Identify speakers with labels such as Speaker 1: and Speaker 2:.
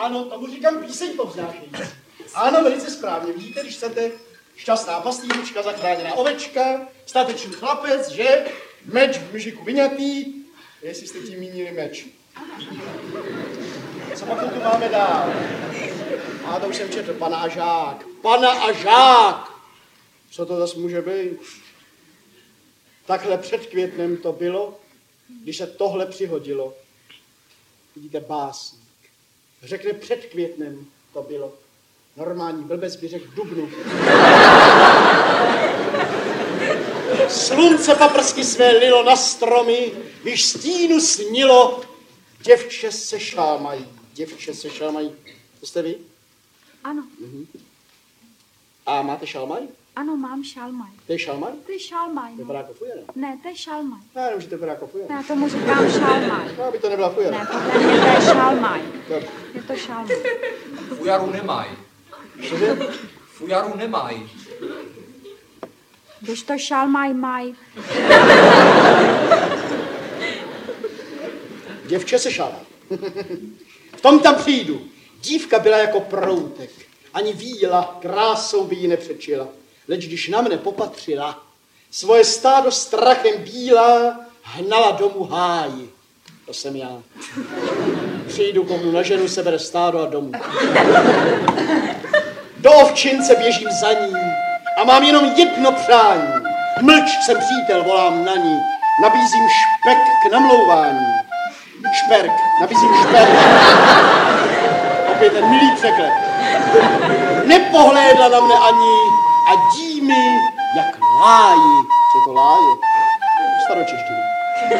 Speaker 1: Ano, tomu říkám píseň povznášející. Ano, velice správně. Vidíte, když chcete šťastná pastýručka, zachráněná ovečka, statečný chlapec, že? Meč v myžiku vyňatý, jestli jste tím mínili meč. Co pak tu máme dál? A to už jsem četl, Pana a žák. Pana a žák! Co to zase může být? Takhle před květnem to bylo, když se tohle přihodilo. Vidíte, básník. Řekne před květnem to bylo. Normální blbec by řekl v dubnu. Slunce paprsky své lilo na stromy, když stínu snilo, děvče se šámají. Děvče se šámají. To jste vy?
Speaker 2: Ano.
Speaker 1: A máte šálmaj?
Speaker 2: Ano, mám šálmaj.
Speaker 1: To je šálmaj?
Speaker 2: To je šálmaj,
Speaker 1: To je
Speaker 2: no.
Speaker 1: brá fuje, ne?
Speaker 2: Ne, to je šálmaj.
Speaker 1: Já nevím, že to je brá fuje.
Speaker 2: Já tomu říkám šálmaj.
Speaker 1: No, aby to nebyla fuje.
Speaker 2: Ne, podle mě to je šálmaj.
Speaker 1: Dobře.
Speaker 2: Je to šálmaj.
Speaker 3: Fujaru nemaj.
Speaker 1: Cože?
Speaker 3: Fujaru nemaj.
Speaker 2: Když to šálmaj maj.
Speaker 1: Děvče se šálá. V tom tam přijdu. Dívka byla jako proutek. Ani víla, krásou by ji nepřečila. Leč když na mne popatřila, svoje stádo strachem bílá hnala domů háji. To jsem já. Přijdu komu na ženu, sebere stádo a domů. Do ovčince běžím za ní a mám jenom jedno přání. Mlč, jsem přítel, volám na ní. Nabízím špek k namlouvání. Šperk, nabízím šperk. Opět ten milý překlep. Nepohlédla na mne ani a dí mi, jak láji. Co to láje? Staročeštiny.